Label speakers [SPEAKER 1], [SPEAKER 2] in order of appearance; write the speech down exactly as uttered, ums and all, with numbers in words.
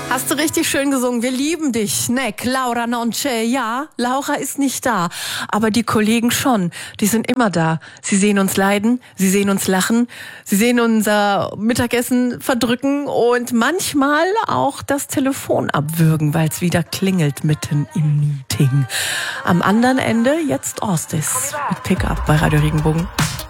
[SPEAKER 1] Hast du richtig schön gesungen. Wir lieben dich. Snack, Laura non c'è. Ja, Laura ist nicht da. Aber die Kollegen schon. Die sind immer da. Sie sehen uns leiden. Sie sehen uns lachen. Sie sehen unser Mittagessen verdrücken und manchmal auch das Telefon abwürgen, weil es wieder klingelt mitten im Meeting. Am anderen Ende jetzt Orstis mit Pickup bei Radio Regenbogen.